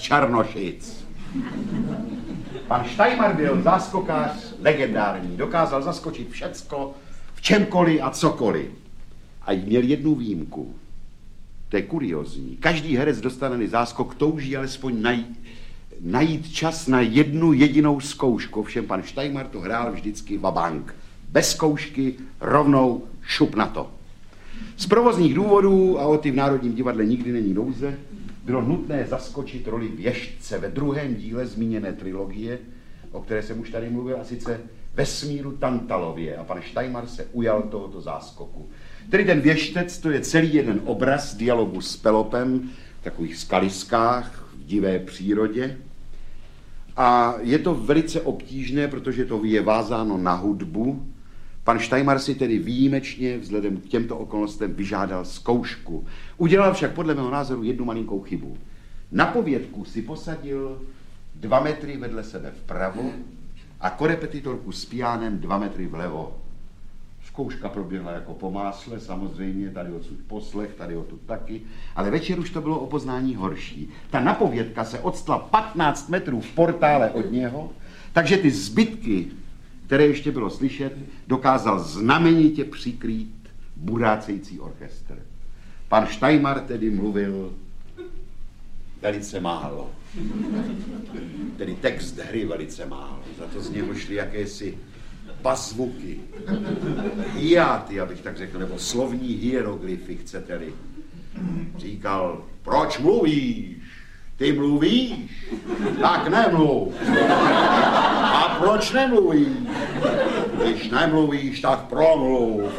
Černošic. Pan Štajmar byl záskokář legendární, dokázal zaskočit všecko, v čemkoliv a cokoliv. A měl jednu výjimku. To je kuriozní. Každý herec dostanený záskok touží alespoň najít čas na jednu jedinou zkoušku. Ovšem pan Štajmar to hrál vždycky vabank. Bez zkoušky, rovnou šup na to. Z provozních důvodů, a o ty v Národním divadle nikdy není nouze, bylo nutné zaskočit roli věštce ve druhém díle zmíněné trilogie, o které jsem už tady mluvil, a sice Vesmíru Tantalově. A pan Štajmar se ujal tohoto záskoku. Tedy ten věštec, to je celý jeden obraz dialogu s Pelopem v takových skaliskách, v divé přírodě. A je to velice obtížné, protože to je vázáno na hudbu. Pan Štajmar si tedy výjimečně vzhledem k těmto okolnostem vyžádal zkoušku. Udělal však podle mého názoru jednu malinkou chybu. Na povědku si posadil 2 metry vedle sebe vpravo a korepetitorku s piánem 2 metry vlevo. Zkouška proběhla jako po másle, samozřejmě, tady odsud poslech, tady odtud taky, ale večer už to bylo o poznání horší. Ta napovědka se odstla 15 metrů v portále od něho, takže ty zbytky, které ještě bylo slyšet, dokázal znamenitě přikrýt burácející orchestr. Pan Štajmar tedy mluvil velice málo. Tedy text hry velice málo. Za to z něho šly jakési bazvuky, hiáty, abych tak řekl, nebo slovní hieroglyfy, chcete-li. Říkal, proč mluvíš? Ty mluvíš? Tak nemluv. A proč nemluvíš? Když nemluvíš, tak promluv.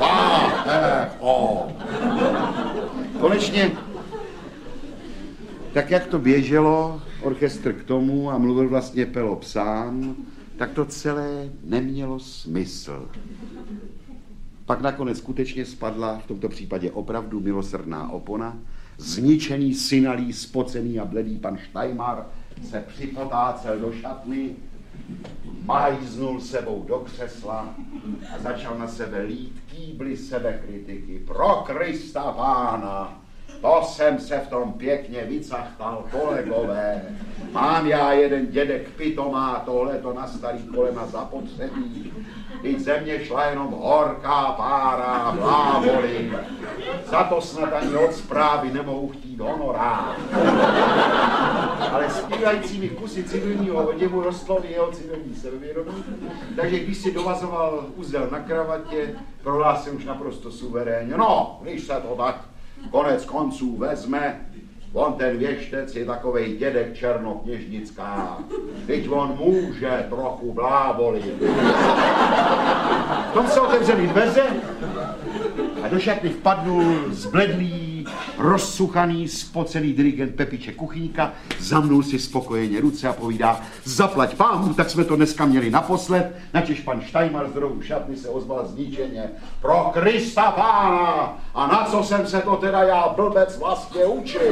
Konečně, tak jak to běželo, orchestr k tomu a mluvil vlastně Pelop sám, tak to celé nemělo smysl. Pak nakonec skutečně spadla, v tomto případě opravdu milosrdná opona, zničený, synalý, spocený a bledý pan Štajmar se připotácel do šatny, majznul sebou do křesla a začal na sebe lít kýbly sebekritiky. Pro Krista Pána, to jsem se v tom pěkně vycachtal, kolegové. Mám já jeden dědek pitomá, tohleto na starý kolena zapotřebí. Teď ze mě šla jenom horká pára a bláboli. Za to snad ani od zprávy nemohu chtít honorár. Ale zpívajícími kusy civilního oděvu rostlo i jeho civilní sebevědomí, takže když si dovazoval uzel na kravatě, prohlásil už naprosto suverénně. No, když se to tak konec konců vezme, on ten věštec je takovej dědek černokněžnická. Teď on může trochu blábolit. V tom se otevřely dveře a do šatny vpadnul zbledlý, rozsuchaný, spocený dirigent Pepiče Kuchyňka, zamnul si spokojeně ruce a povídá, zaplať pámu, tak jsme to dneska měli naposled, načež pan Štajmar z rohu šatny se ozval zničeně. Pro Krista Pána! A na co jsem se to teda já blbec vlastně učil?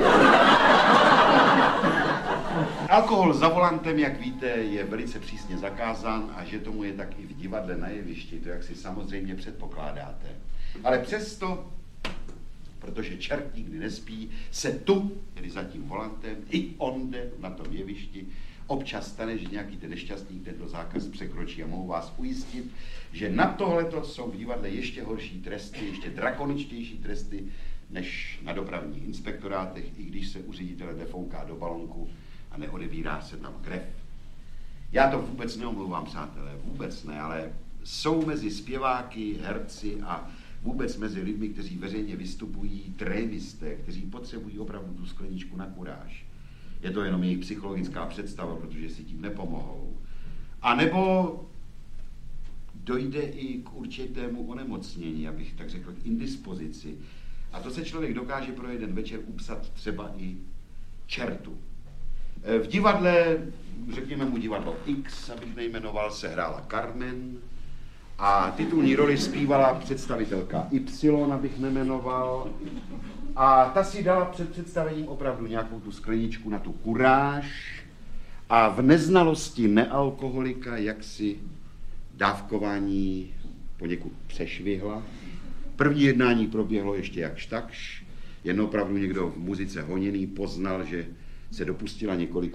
Alkohol za volantem, jak víte, je velice přísně zakázán a že tomu je tak i v divadle na jevišti, to jak si samozřejmě předpokládáte. Ale přesto, protože čert nikdy nespí, se tu, tedy za tím volantem, i onde na tom jevišti, občas stane, že nějaký ten nešťastník tento zákaz překročí a mohu vás ujistit, že na tohleto jsou v divadle ještě horší tresty, ještě drakoničtější tresty, než na dopravních inspektorátech, i když se u ředitele nefouká do balonku a neodebírá se tam krev. Já to vůbec neomlouvám, přátelé, vůbec ne, ale jsou mezi zpěváky, herci a vůbec mezi lidmi, kteří veřejně vystupují, trémisté, kteří potřebují opravdu tu skleničku na kuráž. Je to jenom jejich psychologická představa, protože si tím nepomohou. A nebo dojde i k určitému onemocnění, abych tak řekl, k indispozici. A to se člověk dokáže pro jeden večer upsat třeba i čertu. V divadle, řekněme mu divadlo X, abych nejmenoval, se hrála Carmen a titulní roli zpívala představitelka Y, abych nejmenoval. A ta si dala před představením opravdu nějakou tu skleničku na tu kuráž a v neznalosti nealkoholika jaksi dávkování poněkud přešvihla. První jednání proběhlo ještě jakž takž, jen opravdu někdo v muzice honěný poznal, že se dopustila několika